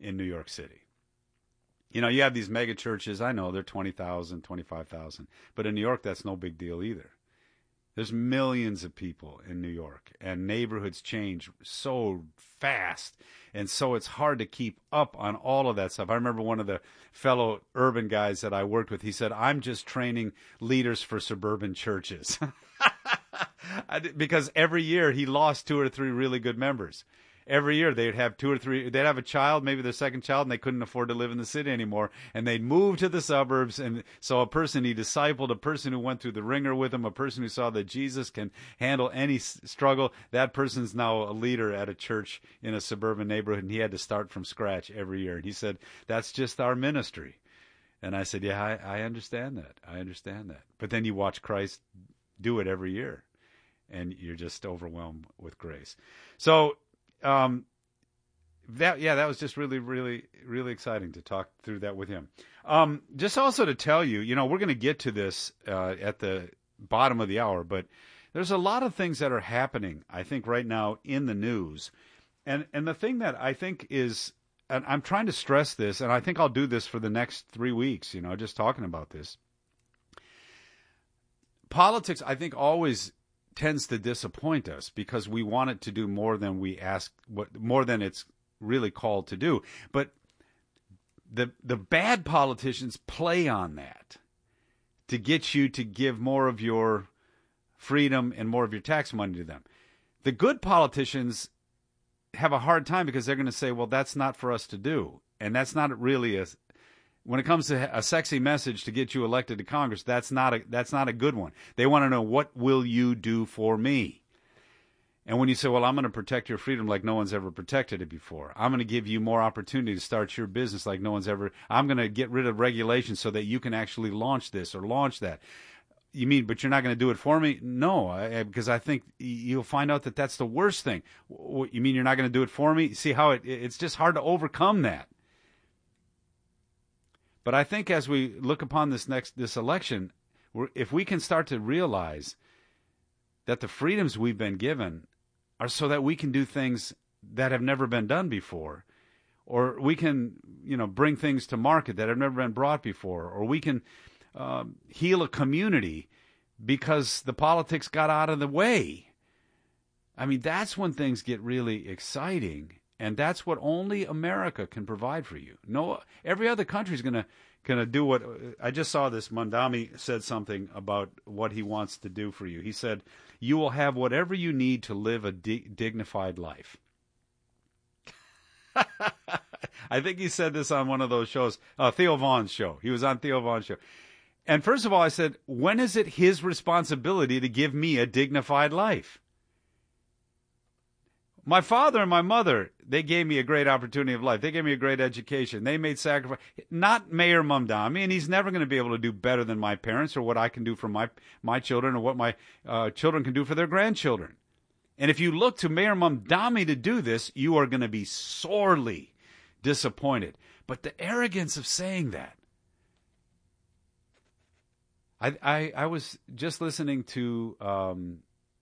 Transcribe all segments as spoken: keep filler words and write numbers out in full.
in New York City. You know, you have these mega churches. I know they're twenty thousand, twenty-five thousand. But in New York, that's no big deal either. There's millions of people in New York, and neighborhoods change so fast. And so it's hard to keep up on all of that stuff. I remember one of the fellow urban guys that I worked with, he said, I'm just training leaders for suburban churches. Because every year he lost two or three really good members. Every year they'd have two or three, they'd have a child, maybe their second child, and they couldn't afford to live in the city anymore. And they'd move to the suburbs. And so a person he discipled, a person who went through the ringer with him, a person who saw that Jesus can handle any struggle, that person's now a leader at a church in a suburban neighborhood. And he had to start from scratch every year. And he said, that's just our ministry. And I said, yeah, I, I understand that. I understand that. But then you watch Christ do it every year, and you're just overwhelmed with grace. So, Um, that, yeah, that was just really, really, really exciting to talk through that with him. Um, just also to tell you, you know, we're going to get to this, uh, at the bottom of the hour, but there's a lot of things that are happening, I think, right now in the news. And, and the thing that I think is, and I'm trying to stress this, and I think I'll do this for the next three weeks, you know, just talking about this. Politics, I think, always tends to disappoint us because we want it to do more than we ask, what more than it's really called to do. But the the bad politicians play on that to get you to give more of your freedom and more of your tax money to them. The good politicians have a hard time because they're going to say, well, that's not for us to do. And that's not really a, when it comes to a sexy message to get you elected to Congress, that's not a, that's not a good one. They want to know, what will you do for me? And when you say, well, I'm going to protect your freedom like no one's ever protected it before. I'm going to give you more opportunity to start your business like no one's ever. I'm going to get rid of regulations so that you can actually launch this or launch that. You mean, but you're not going to do it for me? No, I, because I think you'll find out that that's the worst thing. You mean you're not going to do it for me? See how it, it's just hard to overcome that. But I think as we look upon this next this election, we're, if we can start to realize that the freedoms we've been given are so that we can do things that have never been done before, or we can, you know, bring things to market that have never been brought before, or we can um, heal a community because the politics got out of the way. I mean, that's when things get really exciting. And that's what only America can provide for you. No, every other country is gonna gonna do what. I just saw this. Mamdani said something about what he wants to do for you. He said, "You will have whatever you need to live a di- dignified life." I think he said this on one of those shows, uh, Theo Vaughn's show. He was on Theo Vaughn's show. And first of all, I said, when is it his responsibility to give me a dignified life? My father and my mother, they gave me a great opportunity of life. They gave me a great education. They made sacrifice. Not Mayor Mamdani, and he's never going to be able to do better than my parents or what I can do for my, my children or what my uh, children can do for their grandchildren. And if you look to Mayor Mamdani to do this, you are going to be sorely disappointed. But the arrogance of saying that. I I, I was just listening to Um,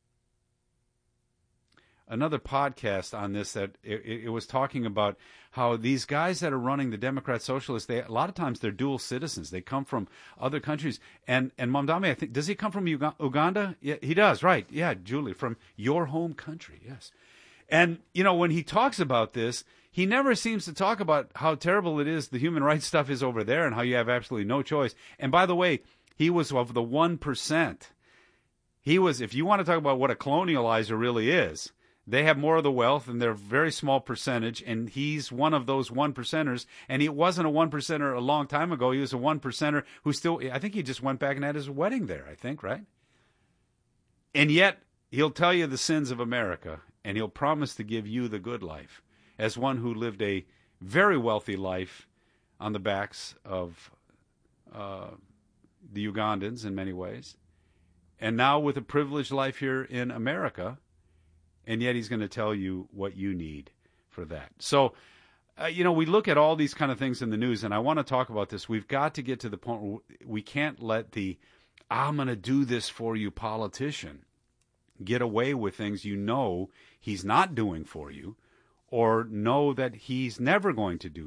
another podcast on this that it, it was talking about how these guys that are running the Democrat Socialists, they a lot of times they're dual citizens. They come from other countries. And and Mamdani, I think, does he come from Uganda? Yeah, he does, right. Yeah, Julie, from your home country, yes. And, you know, when he talks about this, he never seems to talk about how terrible it is, the human rights stuff is over there and how you have absolutely no choice. And by the way, he was of the one percent. He was, if you want to talk about what a colonializer really is, they have more of the wealth, and they're a very small percentage, and he's one of those one percenters. And he wasn't a one percenter a long time ago. He was a one percenter who still, I think he just went back and had his wedding there, I think, right? And yet, he'll tell you the sins of America, and he'll promise to give you the good life, as one who lived a very wealthy life on the backs of uh, the Ugandans in many ways, and now with a privileged life here in America. And yet he's going to tell you what you need for that. So, uh, you know, we look at all these kind of things in the news, and I want to talk about this. We've got to get to the point where we can't let the, I'm going to do this for you politician get away with things you know he's not doing for you, or know that he's never going to do